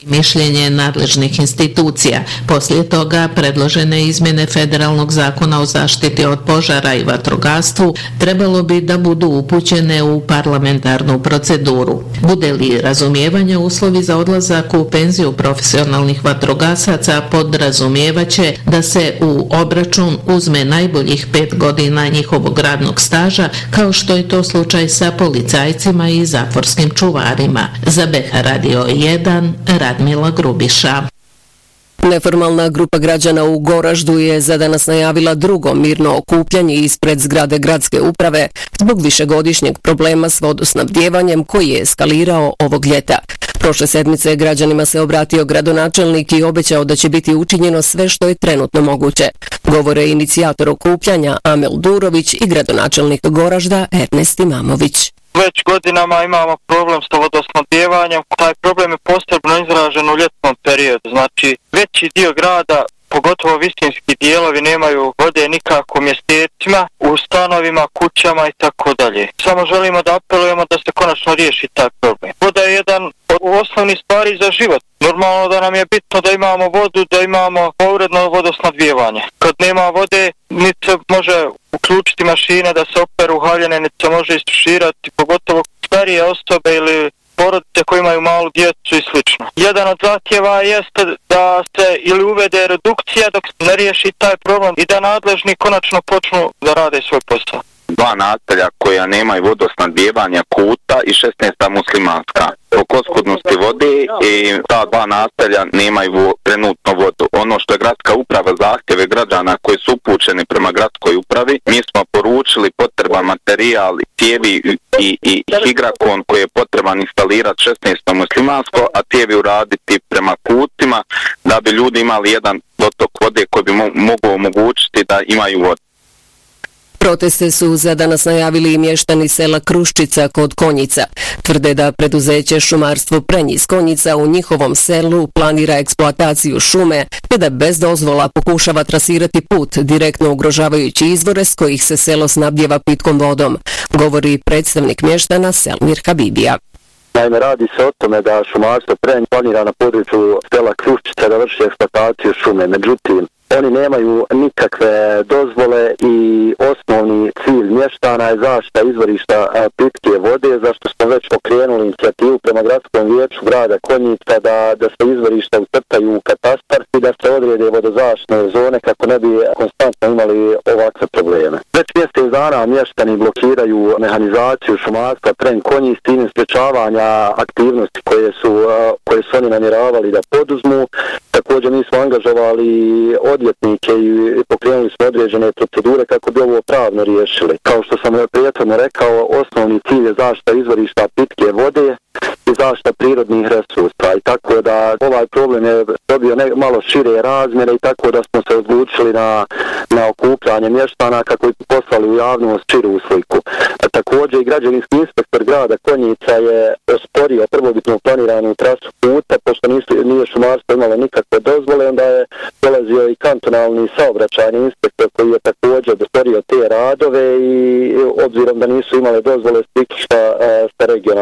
mišljenje nadležnih institucija. Poslije toga predložene izmjene Federalnog zakona o zaštiti od požara i vatrogastvu trebalo bi da budu upućene u parlamentarnu proceduru. Bude li razumijevanje uslovi za odlazak u penziju profesionalnih vatrogasaca podrazumijevaće da se u obračun uzme najboljih 5 godina njihovog radnog staža, kao što je to slučaj sa policajcima i zatvorskim čuvarima. Za BH Radio 1, Radmila Grubiša. Neformalna grupa građana u Goraždu je za danas najavila drugo mirno okupljanje ispred zgrade gradske uprave zbog višegodišnjeg problema s vodosnabdjevanjem koji je eskalirao ovog ljeta. Prošle sedmice građanima se obratio gradonačelnik i obećao da će biti učinjeno sve što je trenutno moguće. Govore inicijator okupljanja Amel Durović i gradonačelnik Goražda Ernest Imamović. Već godinama imamo problem sa vodosnabdjevanjem. Taj problem je posebno izražen u ljetnom periodu. Znači, veći dio grada, pogotovo visinski dijelovi, nemaju vode nikako mjesecima, u stanovima, kućama i tako dalje. Samo želimo da apelujemo da se konačno riješi taj problem. Voda je jedan od osnovnih stvari za život. Normalno da nam je bitno da imamo vodu, da imamo uredno vodosnabdjevanje. Kad nema vode, niti se može uključiti mašine da se operu haljene, niti se može istuširati, pogotovo starije osobe ili porodice koji imaju malu djecu i slično. Jedan od zahtjeva jeste da se ili uvede redukcija dok se ne riješi taj problem i da nadležni konačno počnu da rade svoj posao. 2 naselja koja nemaju vodosnabdjevanja, Kuta i 16. Muslimanska. Oko oskudnosti vode i ta 2 naselja nemaju trenutno vodu. Ono što je gradska uprava zahtjeve građana koji su upućeni prema gradskoj upravi, mi smo poručili potreban materijal, cijevi i higrakon koji je potreban instalirati 16. Muslimansko, a cijevi uraditi prema Kutima da bi ljudi imali jedan dotok vode koji bi mogu omogućiti da imaju vodu. Proteste su za danas najavili i mještani sela Kruščica kod Konjica. Tvrde da preduzeće Šumarstvo Prenj iz Konjica u njihovom selu planira eksploataciju šume, te da bez dozvola pokušava trasirati put, direktno ugrožavajući izvore s kojih se selo snabdjeva pitkom vodom, govori predstavnik mještana Selmir Habibija. Naime, radi se o tome da Šumarstvo Prenj planira na području sela Kruščica da vrši eksploataciju šume. Međutim, oni nemaju nikakve dozvole i osnovni cilj mještana je zaštita izvorišta pitke vode, zašto smo već pokrenuli inicijativu prema gradskom vijeću grada Konjica da se izvorišta ucrtaju u katastar i da se odrede vodozaštitne zone kako ne bi konstantno imali ovakve probleme. Već mjesec dana mještani blokiraju mehanizaciju Šumarstva Prenj Konjic s ciljem sprečavanja aktivnosti koje su oni namjeravali da poduzmu. Također mi smo angažovali odvjetnike i pokrenuli smo određene procedure kako bi ovo pravno riješili. Kao što sam prethodno rekao, osnovni cilj je zaštita izvorišta pitke vode i zaštita prirodnih resursa. I tako da ovaj problem je dobio malo šire razmjere i tako da smo se odlučili na okupljanje mještana kako bi poslali u javnost širu sliku. Također i građevinski inspektor grada Konjica je osporio prvobitnu planiranu trasu puta, pošto nije šumarstvo imalo nikakve dozvole, onda je dolazio i kantonalni saobraćajni inspektor koji je također osporio te radove i obzirom da nisu imale dozvole slična sa regionalnom